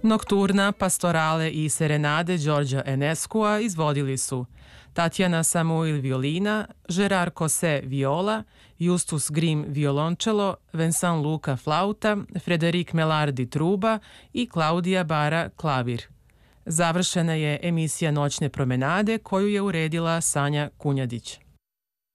Nokturna, pastorale i serenade Đorđa Eneskua izvodili su Tatjana Samuil violina, Gerard Cosset viola, Justus Grimm violončelo, Vincent Luca flauta, Frederic Melardi truba i Klaudija Bara klavir. Završena je emisija Noćne promenade koju je uredila Sanja Kunjadić.